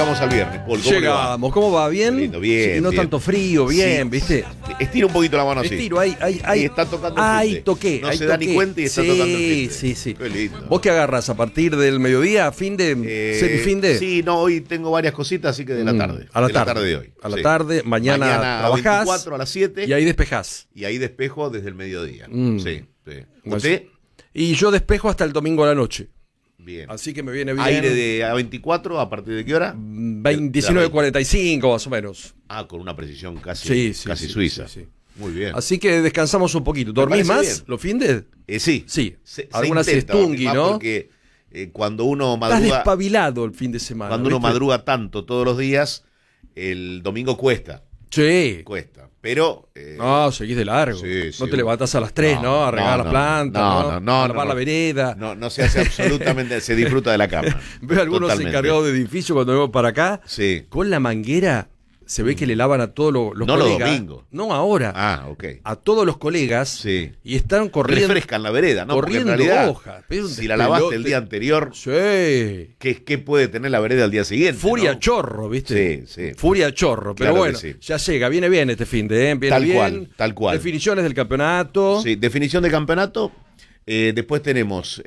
llegamos al viernes, Paul. ¿Cómo Llegamos, ¿cómo va? ¿Bien? Lindo, bien. Sí, no bien. tanto frío, bien, Sí, ¿viste? Estira un poquito la mano así. Estiro, ahí está tocando el ahí finde. toqué. No ahí se da toqué. ni cuenta y está tocando el finde. Sí. Qué lindo. ¿Vos qué agarras? ¿A partir del mediodía? ¿Fin de? ¿Semifin de? Sí, no, hoy tengo varias cositas, así que de la tarde. A la de tarde. la tarde de hoy. A la sí. tarde, mañana a trabajás. 24 a las 7. Y ahí despejás. Y ahí despejo desde el mediodía. Sí. Pues, ¿Usted? y yo despejo hasta el domingo a la noche. Bien. Así que me viene bien. Aire de A24, ¿a partir de qué hora? 19:45 más o menos. Con una precisión casi suiza. Sí. Muy bien. Así que descansamos un poquito. ¿Dormís más bien. los findes? Sí. Sí. Se Alguna intenta siestungui, dormir más ¿no? Porque cuando uno Estás madruga, despabilado el fin de semana. cuando uno ¿viste? madruga tanto todos los días, el domingo cuesta. Sí. Pero No, seguís de largo. Sí, no sí. te levantás a las 3, ¿no? A regar las plantas, a lavar la vereda. no se hace absolutamente, se disfruta de la cama. Veo algunos Totalmente. encargados de edificio cuando vengo para acá. Sí. Con la manguera se ve que le lavan a todos los No colegas. los domingos. No ahora. Ok. A todos los colegas. Sí. Y están corriendo. Refrescan la vereda, ¿no? Porque en corriendo realidad, hojas. Pero un si la lavaste el despelote. día anterior, Sí. ¿qué puede tener la vereda al día siguiente? Furia ¿no? chorro, ¿viste? Sí. Furia chorro. Pero Claro bueno, que sí. ya llega. Viene bien este fin de, viene Tal bien. cual. Definiciones del campeonato. Sí, definición de campeonato. Después tenemos,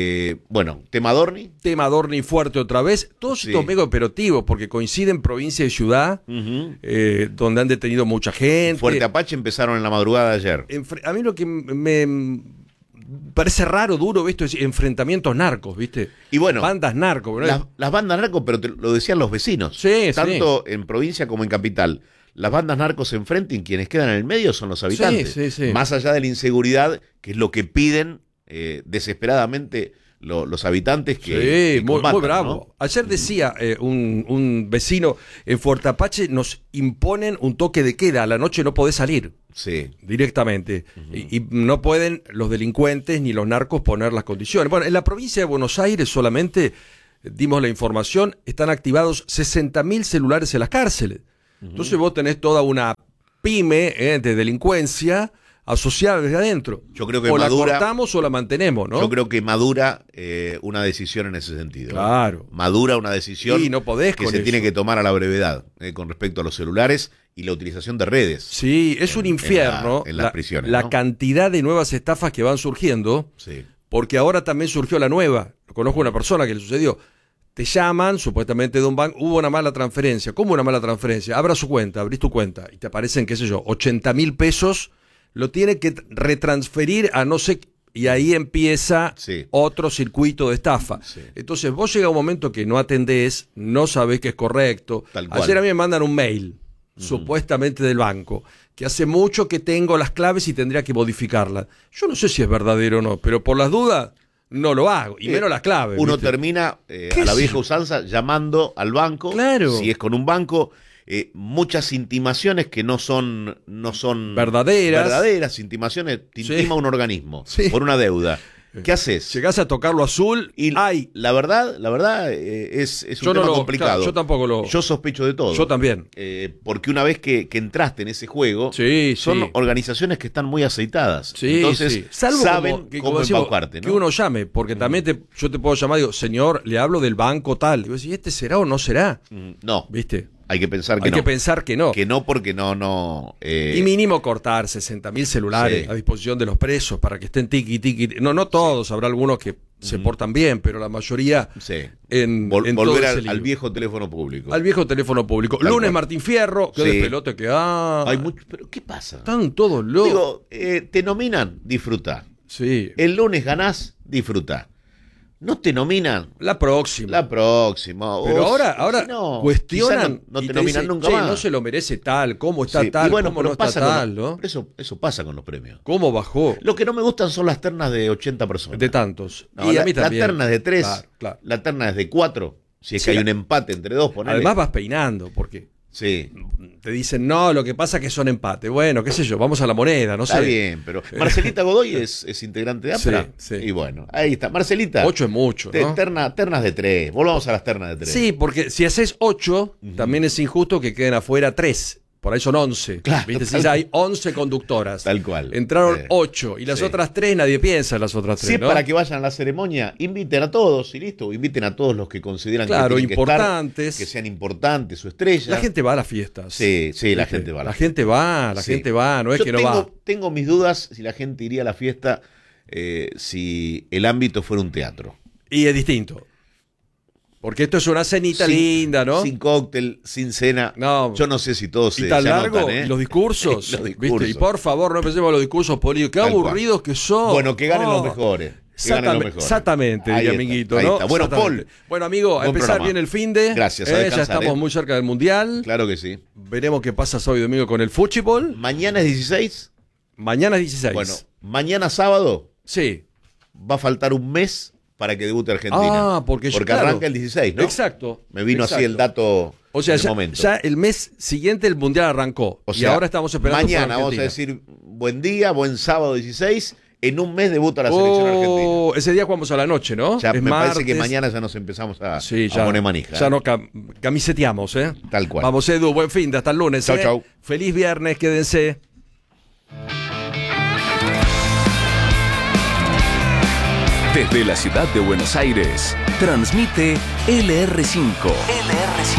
tema Dorni. Tema Dorni fuerte otra vez. Todos estos mega operativos, porque coinciden provincia y ciudad, donde han detenido mucha gente. Fuerte Apache empezaron en la madrugada de ayer. A mí lo que me parece raro, duro, ¿viste? Es enfrentamientos narcos, ¿viste? Y bueno, bandas narcos, ¿no? las bandas narcos, pero lo decían los vecinos. Sí, tanto en provincia como en capital. Las bandas narcos se enfrentan, quienes quedan en el medio son los habitantes. Sí. Más allá de la inseguridad, que es lo que piden desesperadamente los habitantes que muy combatan, bravo. ¿no? Ayer decía un vecino, en Fuerte Apache nos imponen un toque de queda, a la noche no podés salir. Sí. Directamente. Y no pueden los delincuentes ni los narcos poner las condiciones. Bueno, en la provincia de Buenos Aires solamente, dimos la información, están activados 60.000 celulares en las cárceles. Entonces vos tenés toda una pyme de delincuencia asociada desde adentro. Yo creo que o madura, la cortamos o la mantenemos, ¿no? Yo creo que madura una decisión en ese sentido. Claro. Madura una decisión y no podés que con se eso. tiene que tomar a la brevedad con respecto a los celulares y la utilización de redes. Sí, es un infierno en las prisiones, la ¿no? cantidad de nuevas estafas que van surgiendo, Sí. porque ahora también surgió la nueva. Conozco una persona que le sucedió. Te llaman, supuestamente de un banco, hubo una mala transferencia. ¿Cómo una mala transferencia? Abra su cuenta, abrís tu cuenta y te aparecen, qué sé yo, 80.000 pesos, lo tiene que retransferir a no sé, y ahí empieza otro circuito de estafa. Sí. Entonces vos llega un momento que no atendés, no sabés que es correcto. Tal cual. Ayer a mí me mandan un mail, supuestamente del banco, que hace mucho que tengo las claves y tendría que modificarlas. Yo no sé si es verdadero o no, pero por las dudas no lo hago, y menos las claves. Uno ¿viste? termina a la vieja usanza llamando al banco. Claro. Si es con un banco, muchas intimaciones que no son verdaderas intimaciones, te Sí. intima un organismo Sí. por una deuda. ¿Qué haces? Llegás a tocarlo azul Y ¡ay! la verdad es un Yo no tema lo- complicado. claro, yo tampoco lo- Yo sospecho de todo. Yo también. Porque una vez que entraste en ese juego, Sí, son sí. organizaciones que están muy aceitadas. Sí, Entonces sí. Salvo saben como cómo decimos, embaucarte, ¿no? que uno llame, porque también yo te puedo llamar y digo, señor, le hablo del banco tal. Y vos decís, ¿este será o no será? No, ¿Viste? hay que pensar que Hay no. que pensar que no. Que no, porque no. Y mínimo cortar 60.000 celulares Sí. a disposición de los presos para que estén tiqui. No todos, habrá algunos que se portan bien, pero la mayoría Sí. en todo Volver ese al lío. viejo teléfono público. Al viejo teléfono público. Tal Lunes cual. Martín Fierro, qué Sí. despelote que hay. Hay mucho, pero ¿qué pasa? Están todos locos. Digo, te nominan, disfruta. Sí. El lunes ganás, disfruta. No te nominan, La próxima. la próxima. Pero O ahora si no, cuestionan quizá no y te te nominan dicen, nunca che, más. no se lo merece tal, cómo está Sí, tal, y bueno, cómo pero no está pasa tal, con, ¿no? pero eso pasa con los premios. ¿Cómo bajó? Lo que no me gustan son las ternas de 80 personas. De tantos. No, y a mí también. La terna es de 3, Claro. la terna es de 4, si es Sí, que hay un empate entre dos, ponele. Además vas peinando, porque Sí, te dicen, no, lo que pasa es que son empate. Bueno, qué sé yo, vamos a la moneda, no está sé. bien, pero Marcelita Godoy es integrante de APRA. Sí, sí. Y bueno, ahí está. Marcelita, 8 es mucho, ¿no? ternas de 3. Volvamos a las ternas de 3. Sí, porque si haces 8, también es injusto que queden afuera 3. por ahí son 11. Claro, ¿Viste? Si ya hay 11 conductoras. Tal cual. Entraron 8 y las sí. otras 3 nadie piensa en las otras 3. Si es ¿no? para que vayan a la ceremonia, inviten a todos y listo. Inviten a todos los que consideran Claro, que tienen importantes. que estar, que sean importantes, su estrella. La gente va a las fiestas. Sí, sí, la ¿Viste? gente va. La gente va, la Sí. gente va, no es Yo que no va. tengo mis dudas si la gente iría a la fiesta si el ámbito fuera un teatro. Y es distinto. Porque esto es una cenita linda, ¿no? Sin cóctel, sin cena. No. Yo no sé si todos Y se tan se largo, anotan, ¿eh? y los discursos, Los ¿viste? discursos. Y por favor, no empecemos a los discursos políticos. Qué Tal cual. aburridos que son. Bueno, que ganen los mejores. Que ganen los mejores. Exactamente, Ahí diría está, amiguito, ahí ¿no? está. Bueno, Exactamente. Paul. Bueno, amigo, a buen empezar programa. bien el finde. Gracias, a Ya descansar, estamos muy cerca del Mundial. Claro que sí. Veremos qué pasa sábado y domingo con el fútbol. Mañana es 16. Mañana es 16. Bueno, mañana sábado Sí. va a faltar un mes para que debute Argentina. Ah, porque claro. arranca el 16, ¿no? Exacto. Me vino así el dato O sea, en el ya, momento. ya el mes siguiente el Mundial arrancó. O y sea, ahora estamos esperando por mañana vamos a Argentina. decir buen día, buen sábado 16. En un mes debuta la selección argentina. Ese día jugamos a la noche, ¿no? Ya Es me parece martes. que mañana ya nos empezamos a Sí, ya, poner manija. ya no camiseteamos, ¿eh? Tal cual. Vamos, Edu, buen fin de hasta el lunes. Chau, chau. Feliz viernes, quédense. Desde la ciudad de Buenos Aires, transmite LR5. LR5.